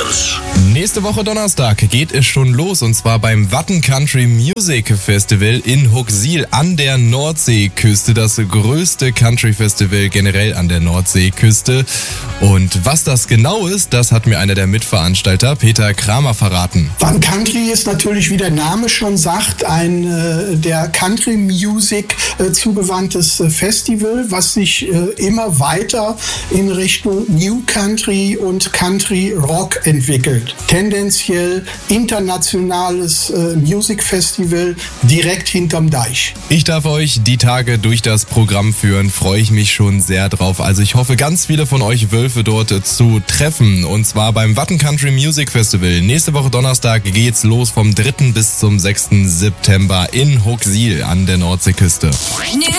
Jams. Nächste Woche Donnerstag geht es schon los und zwar beim Watten Country Music Festival in Huxil an der Nordseeküste. Das größte Country Festival generell an der Nordseeküste. Und was das genau ist, das hat mir einer der Mitveranstalter, Peter Kramer, verraten. Watten Country ist natürlich, wie der Name schon sagt, ein der Country Music zugewandtes Festival, was sich immer weiter in Richtung New Country und Country Rock entwickelt. Tendenziell internationales Music Festival direkt hinterm Deich. Ich darf euch die Tage durch das Programm führen, freue ich mich schon sehr drauf. Also ich hoffe, ganz viele von euch Wölfe dort zu treffen. Und zwar beim Watten Country Music Festival. Nächste Woche Donnerstag geht's los vom 3. bis zum 6. September in Huxil an der Nordseeküste.